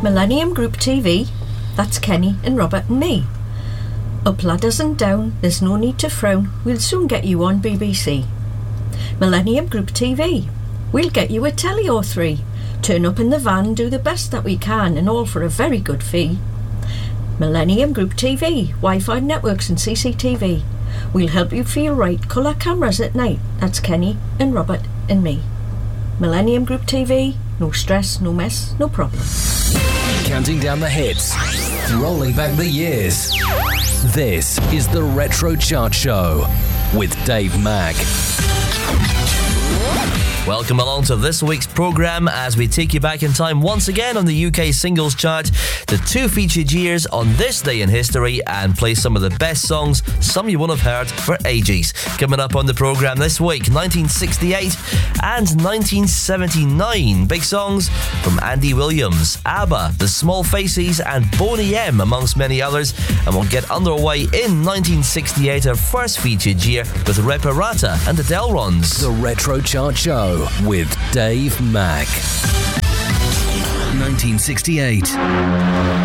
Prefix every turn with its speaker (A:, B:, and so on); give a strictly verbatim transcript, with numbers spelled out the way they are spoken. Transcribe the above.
A: Millennium Group T V, that's Kenny and Robert and me. Up ladders and down, there's no need to frown, we'll soon get you on B B C. Millennium Group T V, we'll get you a telly or three. Turn up in the van, do the best that we can, and all for a very good fee. Millennium Group T V, Wi-Fi networks and C C T V. We'll help you feel right, colour cameras at night, that's Kenny and Robert and me. Millennium Group T V, no stress, no mess, no problem.
B: Counting down the hits, rolling back the years. This is the Retro Chart Show with Dave Mack.
C: Welcome along to this week's programme as we take you back in time once again on the U K singles chart, the two featured years on this day in history, and play some of the best songs, some you won't have heard for ages. Coming up on the programme this week, nineteen sixty-eight and nineteen seventy-nine. Big songs from Andy Williams, ABBA, The Small Faces and Boney M, amongst many others. And we'll get underway in nineteen sixty-eight, our first featured year, with Reparata and the Delrons.
B: The Retro Chart Show with Dave Mack. nineteen sixty-eight.